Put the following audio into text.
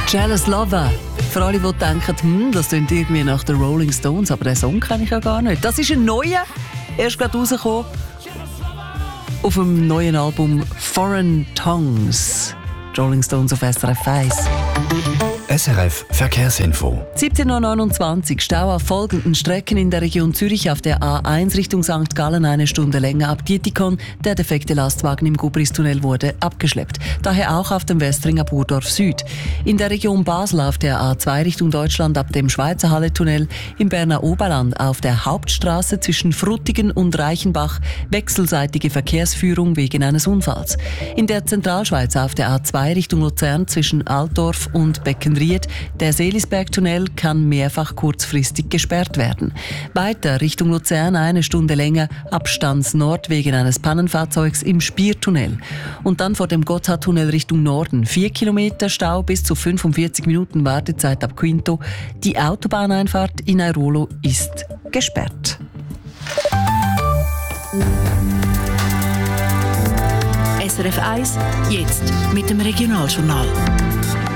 Jealous Lover. Für alle, die denken, das klingt irgendwie nach den Rolling Stones, aber den Song kenne ich ja gar nicht. Das ist ein neuer, erst gerade rausgekommen, auf dem neuen Album Foreign Tongues. Rolling Stones auf SRF 1. SRF Verkehrsinfo. 17.29 Uhr, Stau auf folgenden Strecken in der Region Zürich auf der A1 Richtung St. Gallen, eine Stunde länger ab Dietikon. Der defekte Lastwagen im Gubristunnel wurde abgeschleppt. Daher auch auf dem Westringer Burdorf Süd. In der Region Basel auf der A2 Richtung Deutschland ab dem Schweizer Halle-Tunnel. Im Berner Oberland auf der Hauptstraße zwischen Frutigen und Reichenbach wechselseitige Verkehrsführung wegen eines Unfalls. In der Zentralschweiz auf der A2 Richtung Luzern zwischen Altdorf und Beckenried. Der Seelisbergtunnel kann mehrfach kurzfristig gesperrt werden. Weiter Richtung Luzern eine Stunde länger Abstandsnord wegen eines Pannenfahrzeugs im Spiertunnel. Und dann vor dem Gotthardtunnel Richtung Norden 4 Kilometer Stau bis zu 45 Minuten Wartezeit ab Quinto. Die Autobahneinfahrt in Airolo ist gesperrt. SRF 1, jetzt mit dem Regionaljournal.